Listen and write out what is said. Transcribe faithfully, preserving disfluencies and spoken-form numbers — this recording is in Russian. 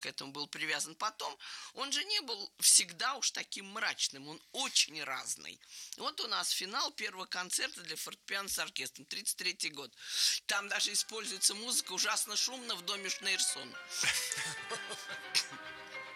к этому был привязан. Потом он же не был всегда уж таким мрачным, он очень разный. Вот у нас финал первого концерта для фортепиано с оркестром, тридцать третий год. Там даже используется музыка ужасно шумно в доме Шнейрсона.